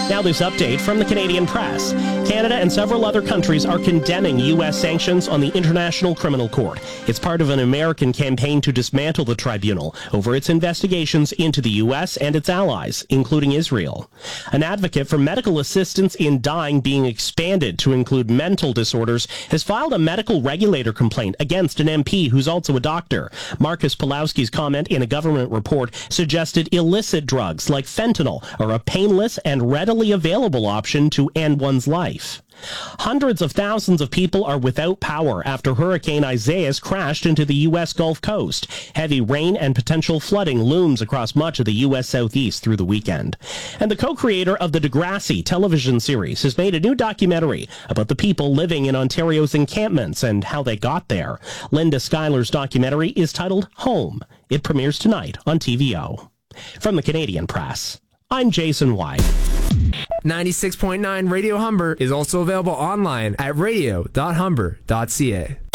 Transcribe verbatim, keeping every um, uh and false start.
Now this update from the Canadian Press. Canada and several other countries are condemning U S sanctions on the International Criminal Court. It's part of an American campaign to dismantle the tribunal over its investigations into the U S and its allies, including Israel. An advocate for medical assistance in dying being expanded to include mental disorders has filed a medical regulator complaint against an M P who's also a doctor. Marcus Pulowski's comment in a government report suggested illicit drugs like fentanyl are a painless and readily available option to end one's life. Hundreds of thousands of people are without power after Hurricane Isaias crashed into the U S Gulf Coast. Heavy rain and potential flooding looms across much of the U S Southeast through the weekend. And the co-creator of the Degrassi television series has made a new documentary about the people living in Ontario's encampments and how they got there. Linda Schuyler's documentary is titled Home. It premieres tonight on T V O. From the Canadian Press, I'm Jason White. ninety-six point nine Radio Humber is also available online at radio dot humber dot c a.